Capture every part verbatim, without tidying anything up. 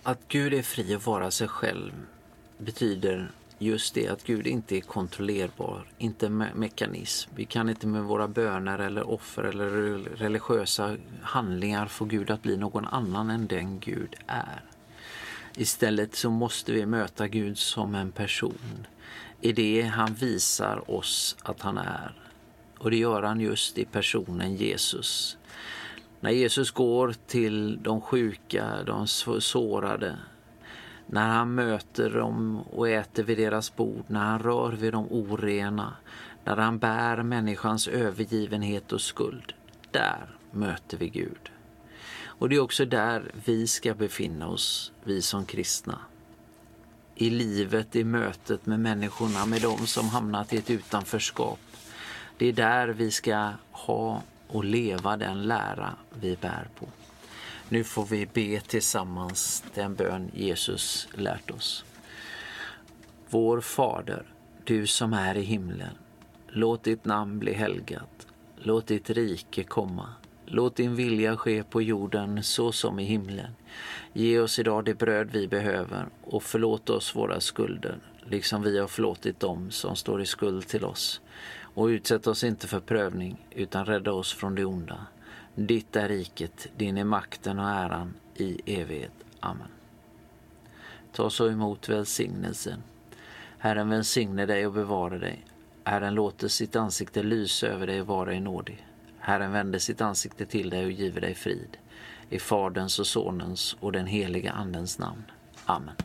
Att Gud är fri att vara sig själv betyder just det, att Gud inte är kontrollerbar, inte me- mekanism. Vi kan inte med våra böner eller offer eller religiösa handlingar få Gud att bli någon annan än den Gud är. Istället så måste vi möta Gud som en person. I det han visar oss att han är. Och det gör han just i personen Jesus. När Jesus går till de sjuka, de sårade, när han möter dem och äter vid deras bord, när han rör vid de orena, när han bär människans övergivenhet och skuld, där möter vi Gud. Och det är också där vi ska befinna oss, vi som kristna. I livet, i mötet med människorna, med de som hamnat i ett utanförskap. Det är där vi ska ha och leva den lära vi bär på. Nu får vi be tillsammans den bön Jesus lärt oss. Vår Fader, du som är i himlen, låt ditt namn bli helgat. Låt ditt rike komma. Låt din vilja ske på jorden så som i himlen. Ge oss idag det bröd vi behöver och förlåt oss våra skulder, liksom vi har förlåtit dem som står i skuld till oss. Och utsätt oss inte för prövning, utan rädda oss från det onda. Ditt är riket, din är makten och äran i evighet. Amen. Ta så emot välsignelsen. Herren välsigne dig och bevara dig. Herren låter sitt ansikte lysa över dig och vara i nådig. Herren vänder sitt ansikte till dig och giver dig frid. I Faderns och Sonens och den heliga Andens namn. Amen.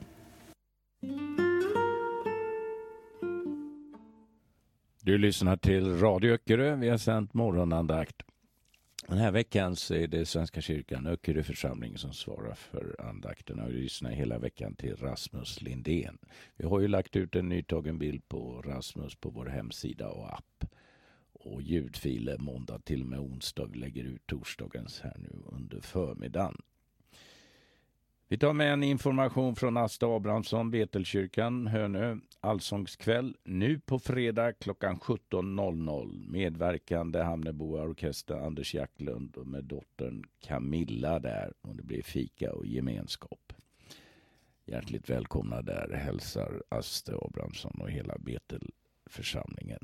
Du lyssnar till Radio Öckerö. Vi har sänt morgonandakt. Den här veckan så är det Svenska kyrkan Öckerö församling som svarar för andakterna. Och vi lyssnar hela veckan till Rasmus Lindén. Vi har ju lagt ut en nytagen bild på Rasmus på vår hemsida och app. Och ljudfiler måndag till och med onsdag. Vi lägger ut torsdagens här nu under förmiddagen. Vi tar med en information från Asta Abrahamsson, Betelkyrkan, Hönö, allsångskväll. Nu på fredag klockan sjutton noll noll. Medverkande Hamneboa orkester Anders Jacklund och med dottern Camilla där. Och det blir fika och gemenskap. Hjärtligt välkomna där hälsar Asta Abrahamsson och hela Betelförsamlingen.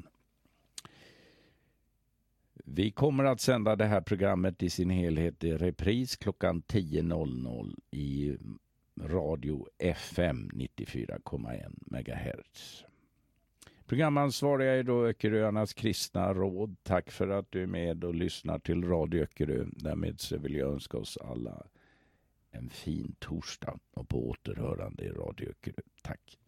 Vi kommer att sända det här programmet i sin helhet i repris klockan tio noll noll i radio F M nittiofyra komma ett megahertz. Programansvariga är då Öckeröarnas kristna råd. Tack för att du är med och lyssnar till Radio Öckerö. Därmed så vill jag önska oss alla en fin torsdag och på återhörande i Radio Öckerö. Tack.